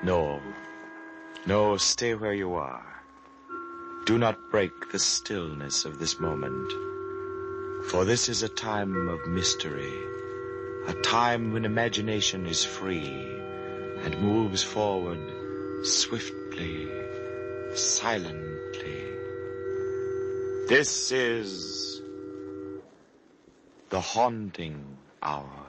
No. No, stay where you are. Do not break the stillness of this moment. For this is a time of mystery. A time when imagination is free and moves forward swiftly, silently. This is the haunting hour.